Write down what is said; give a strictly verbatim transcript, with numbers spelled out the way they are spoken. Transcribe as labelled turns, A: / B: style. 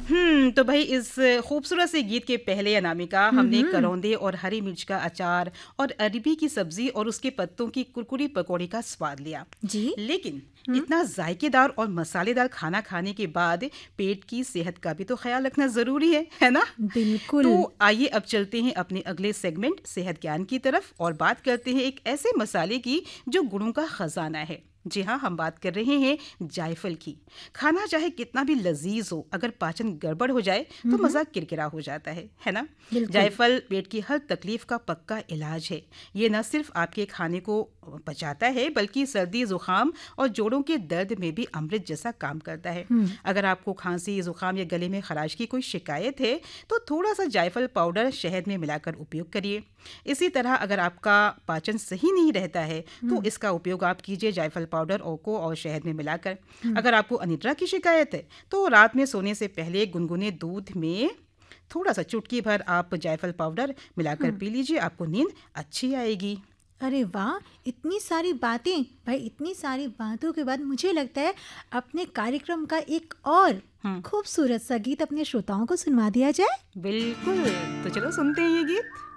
A: हम्म तो भाई इस खूबसूरत से गीत के पहले अनामिका हमने करौंदे और हरी मिर्च का अचार और अरबी की सब्जी और उसके पत्तों की कुरकुरी पकौड़ी का स्वाद लिया।
B: जी।
A: लेकिन इतना जायकेदार और मसालेदार खाना खाने के बाद पेट की सेहत का भी तो ख्याल रखना जरूरी है है ना?
B: बिल्कुल।
A: तो आइए अब चलते हैं अपने अगले सेगमेंट सेहत ज्ञान की तरफ और बात करते हैं एक ऐसे मसाले की जो गुणों का खजाना है। जी हाँ, हम बात कर रहे हैं जायफल की। खाना चाहे कितना भी लजीज हो, अगर पाचन गड़बड़ हो जाए तो मज़ा किरकिरा हो जाता है है ना?
B: बिल्कुल।
A: जायफल पेट की हर तकलीफ का पक्का इलाज है। ये न सिर्फ आपके खाने को पचाता है बल्कि सर्दी जुकाम और जोड़ों के दर्द में भी अमृत जैसा काम करता है।
B: हम्म।
A: अगर आपको खांसी जुकाम या गले में खराश की कोई शिकायत है तो थोड़ा सा जायफल पाउडर शहद में मिलाकर उपयोग करिए। इसी तरह अगर आपका पाचन सही नहीं रहता है तो इसका उपयोग आप कीजिए जायफल पाउडर और को और शहद में मिलाकर। अगर आपको अनिद्रा की शिकायत है तो रात में सोने से पहले गुनगुने दूध में थोड़ा सा चुटकी भर आप जायफल पाउडर मिलाकर पी लीजिए, आपको नींद अच्छी आएगी।
B: अरे वाह, इतनी सारी बातें भाई, इतनी सारी बातों के बाद मुझे लगता है अपने कार्यक्रम का एक और खूबसूरत सा गीत अपने श्रोताओं को सुनवा दिया जाए।
A: बिल्कुल, तो चलो सुनते हैं ये गीत।